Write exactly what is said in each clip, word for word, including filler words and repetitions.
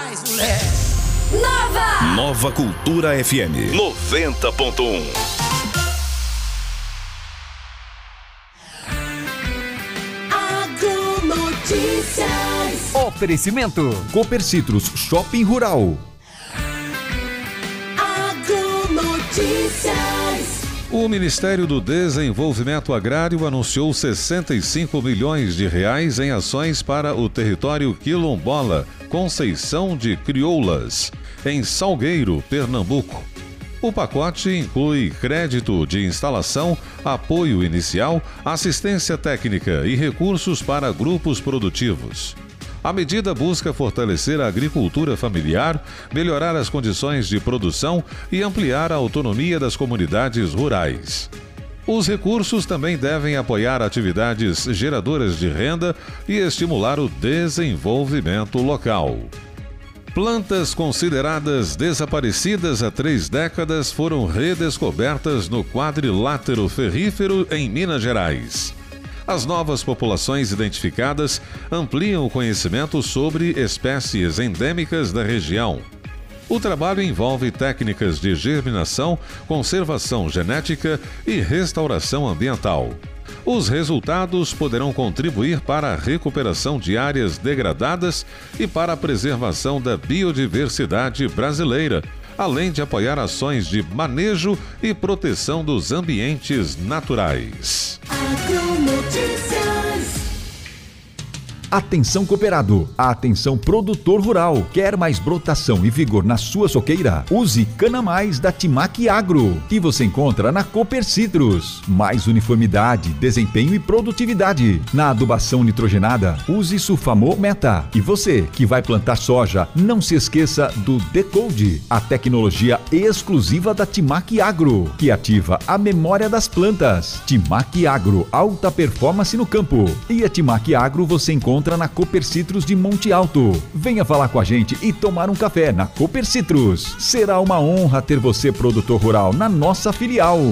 mais, mulher. Nova! Nova Cultura F M noventa ponto um. Notícias. Oferecimento Copercitros Shopping Rural. Agronotícias. O Ministério do Desenvolvimento Agrário anunciou sessenta e cinco milhões de reais em ações para o território quilombola Conceição de Crioulas, em Salgueiro, Pernambuco. O pacote inclui crédito de instalação, apoio inicial, assistência técnica e recursos para grupos produtivos. A medida busca fortalecer a agricultura familiar, melhorar as condições de produção e ampliar a autonomia das comunidades rurais. Os recursos também devem apoiar atividades geradoras de renda e estimular o desenvolvimento local. Plantas consideradas desaparecidas há três décadas foram redescobertas no quadrilátero ferrífero em Minas Gerais. As novas populações identificadas ampliam o conhecimento sobre espécies endêmicas da região. O trabalho envolve técnicas de germinação, conservação genética e restauração ambiental. Os resultados poderão contribuir para a recuperação de áreas degradadas e para a preservação da biodiversidade brasileira, além de apoiar ações de manejo e proteção dos ambientes naturais. Atenção cooperado, atenção produtor rural. Quer mais brotação e vigor na sua soqueira? Use Cana Mais da Timac Agro, que você encontra na Copercitros. Mais uniformidade, desempenho e produtividade. Na adubação nitrogenada, use Sulfamol Meta. E você que vai plantar soja, não se esqueça do Decode, a tecnologia exclusiva da Timac Agro, que ativa a memória das plantas. Timac Agro, alta performance no campo. E a Timac Agro você encontra na Copercitros de Monte Alto. Venha falar com a gente e tomar um café na Copercitros. Será uma honra ter você, produtor rural, na nossa filial.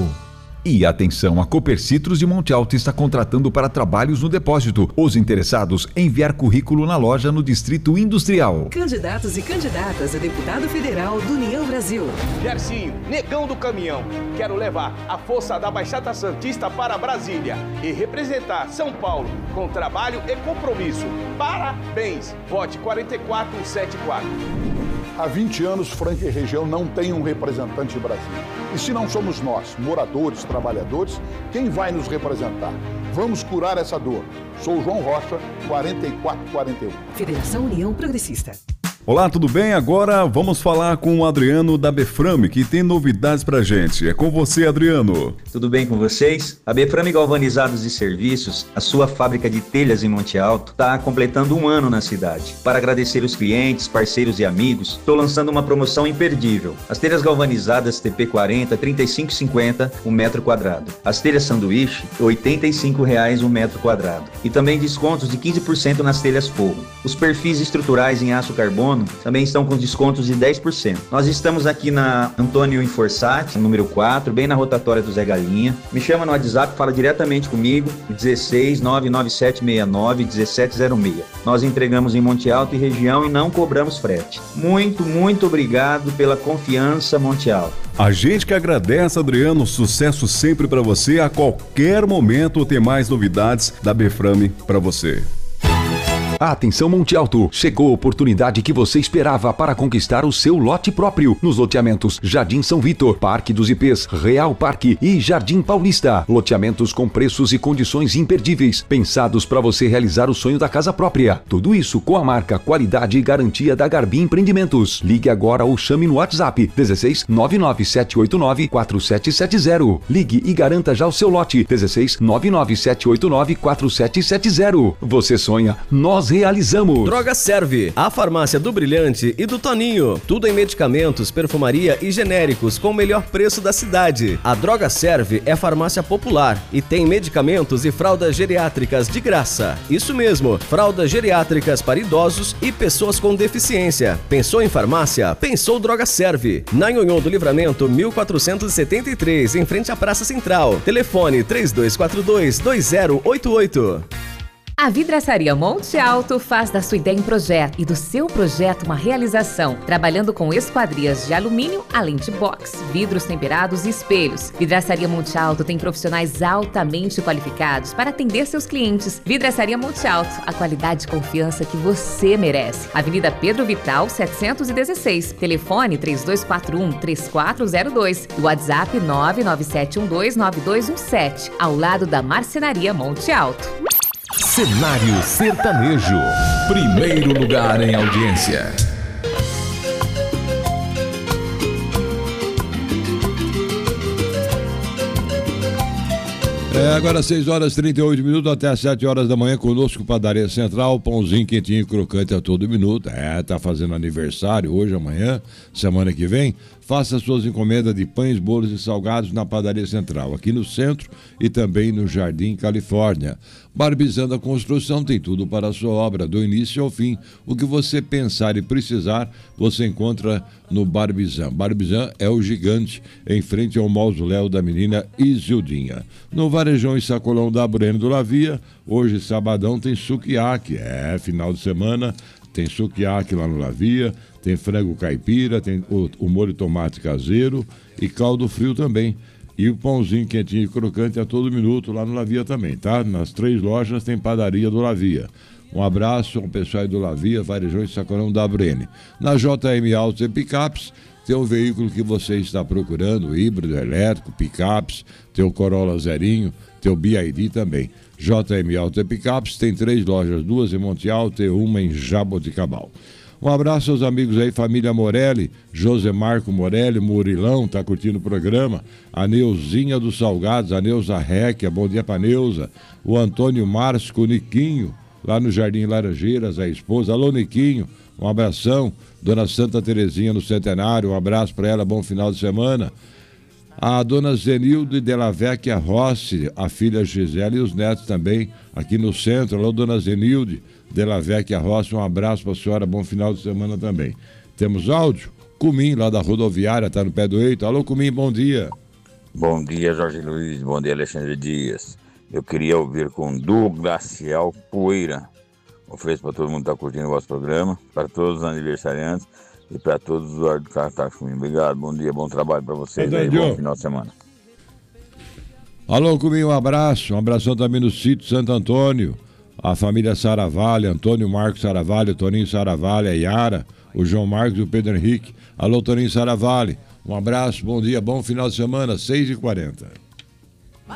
E atenção, a Copercitros de Monte Alto está contratando para trabalhos no depósito. Os interessados, enviar currículo na loja no Distrito Industrial. Candidatos e candidatas a deputado federal do União Brasil. Gercinho, negão do caminhão. Quero levar a força da Baixada Santista para Brasília e representar São Paulo com trabalho e compromisso. Parabéns! Vote quatro quatro sete quatro. Há vinte anos, Franca e região não tem um representante em Brasília. E se não somos nós, moradores, trabalhadores, quem vai nos representar? Vamos curar essa dor. Sou João Rocha, quarenta e quatro quarenta e um. Federação União Progressista. Olá, tudo bem? Agora vamos falar com o Adriano da Beframe, que tem novidades pra gente. É com você, Adriano. Tudo bem com vocês? A Beframe Galvanizados e Serviços, a sua fábrica de telhas em Monte Alto, está completando um ano na cidade. Para agradecer os clientes, parceiros e amigos, estou lançando uma promoção imperdível. As telhas galvanizadas T P quarenta, trinta e cinco e cinquenta, um metro quadrado. As telhas sanduíche, oitenta e cinco reais um metro quadrado. E também descontos de quinze por cento nas telhas forro. Os perfis estruturais em aço carbono também estão com descontos de dez por cento. Nós estamos aqui na Antônio Inforsati, número quatro, bem na rotatória do Zé Galinha. Me chama no WhatsApp, fala diretamente comigo, dezesseis, nove nove sete seis nove, um sete zero seis. Nós entregamos em Monte Alto e região e não cobramos frete. Muito, muito obrigado pela confiança, Monte Alto. A gente que agradece, Adriano, sucesso sempre para você. A qualquer momento tem mais novidades da Beframe para você. Atenção Monte Alto, chegou a oportunidade que você esperava para conquistar o seu lote próprio nos loteamentos Jardim São Vitor, Parque dos Ipês, Real Parque e Jardim Paulista. Loteamentos com preços e condições imperdíveis, pensados para você realizar o sonho da casa própria. Tudo isso com a marca, qualidade e garantia da Garbi Empreendimentos. Ligue agora ou chame no WhatsApp dezesseis, nove nove sete oito nove, quatro sete sete zero. Ligue e garanta já o seu lote dezesseis, nove nove sete oito nove, quatro sete sete zero. Você sonha, nós realizamos. Droga Serve, a farmácia do Brilhante e do Toninho. Tudo em medicamentos, perfumaria e genéricos com o melhor preço da cidade. A Droga Serve é farmácia popular e tem medicamentos e fraldas geriátricas de graça. Isso mesmo, fraldas geriátricas para idosos e pessoas com deficiência. Pensou em farmácia? Pensou Droga Serve. Na Nhonhô do Livramento, mil quatrocentos e setenta e três, em frente à Praça Central. Telefone três dois quatro dois, dois zero oito oito. A Vidraçaria Monte Alto faz da sua ideia um projeto e do seu projeto uma realização, trabalhando com esquadrias de alumínio, além de box, vidros temperados e espelhos. Vidraçaria Monte Alto tem profissionais altamente qualificados para atender seus clientes. Vidraçaria Monte Alto, a qualidade e confiança que você merece. Avenida Pedro Vital, setecentos e dezesseis. Telefone três dois quatro um, três quatro zero dois. WhatsApp nove nove sete um dois nove dois um sete. Ao lado da Marcenaria Monte Alto. Cenário Sertanejo. Primeiro lugar em audiência. É, agora seis horas e trinta e oito minutos até as sete horas da manhã conosco, Padaria Central, pãozinho quentinho e crocante a todo minuto. É, tá fazendo aniversário hoje, amanhã, semana que vem. Faça suas encomendas de pães, bolos e salgados na Padaria Central, aqui no centro e também no Jardim Califórnia. Barbizan da Construção tem tudo para a sua obra, do início ao fim. O que você pensar e precisar, você encontra no Barbizan. Barbizan é o gigante, em frente ao mausoléu da menina Isildinha. No Varejão e Sacolão da Bueno do Lavia, hoje, sabadão, tem sukiyaki. É, final de semana, tem sukiyaki lá no Lavia. Tem frango caipira, tem o, o molho de tomate caseiro e caldo frio também. E o pãozinho quentinho e crocante a todo minuto lá no Lavia também, tá? Nas três lojas tem padaria do Lavia. Um abraço ao pessoal do Lavia, Varejão e Sacolão da Brene. Na J M Autos e Picapes, tem o veículo que você está procurando, híbrido, elétrico, picapes, tem o Corolla zerinho, tem o B I D também. J M Autos e Picapes tem três lojas, duas em Monte Alto e uma em Jaboticabal. Um abraço aos amigos aí, família Morelli, José Marco Morelli, Murilão, tá curtindo o programa, a Neuzinha dos Salgados, a Neuza Réquia, bom dia pra Neuza, o Antônio Márcio, o Niquinho, lá no Jardim Laranjeiras, a esposa, alô Niquinho, um abração, Dona Santa Terezinha no Centenário, um abraço pra ela, bom final de semana. A dona Zenilde Della Vecchia Rossi, a filha Gisele e os netos também, aqui no centro. Alô, dona Zenilde Della Vecchia Rossi, um abraço para a senhora, bom final de semana também. Temos áudio? Cumim, lá da rodoviária, tá no pé do eito. Alô, Cumim, bom dia. Bom dia, Jorge Luiz, bom dia, Alexandre Dias. Eu queria ouvir com Du Glacial Poeira. Ofereço para todo mundo que está curtindo o vosso programa, para todos os aniversariantes e para todos os usuários do carro que tá comigo. Obrigado, bom dia, bom trabalho para vocês aí, bom final de semana. Alô, comigo, um abraço, um abração também no sítio Santo Antônio, a família Saravalli, Antônio Marcos Saravalli, Toninho Saravalli, a Yara, o João Marcos e o Pedro Henrique. Alô, Toninho Saravalli, um abraço, bom dia, bom final de semana, seis e quarenta.